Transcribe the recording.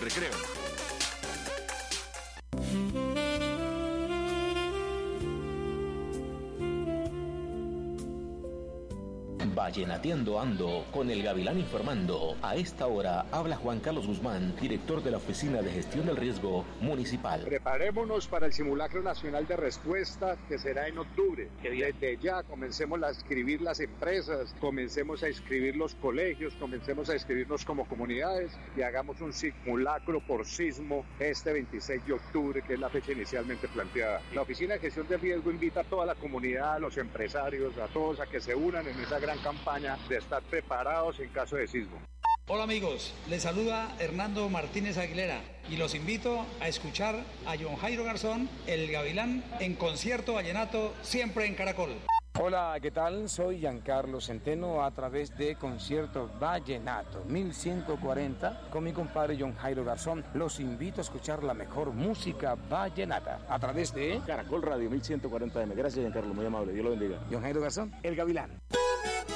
recreo. Vallenateando ando, con el Gavilán informando. A esta hora habla Juan Carlos Guzmán, director de la Oficina de Gestión del Riesgo Municipal. Preparémonos para el simulacro nacional de respuesta que será en octubre. Que desde ya comencemos a escribir las empresas, comencemos a escribir los colegios, comencemos a escribirnos como comunidades y hagamos un simulacro por sismo este 26 de octubre, que es la fecha inicialmente planteada. La Oficina de Gestión del Riesgo invita a toda la comunidad, a los empresarios, a todos a que se unan en esa gran campaña de estar preparados en caso de sismo. Hola amigos, les saluda Hernando Martínez Aguilera y los invito a escuchar a John Jairo Garzón, el Gavilán, en concierto vallenato, siempre en Caracol. Hola, ¿qué tal? Soy Giancarlo Centeno a través de Concierto Vallenato 1140 con mi compadre John Jairo Garzón. Los invito a escuchar la mejor música vallenata a través de Caracol Radio 1140M. Gracias, Giancarlo, muy amable. Dios lo bendiga. John Jairo Garzón, el Gavilán.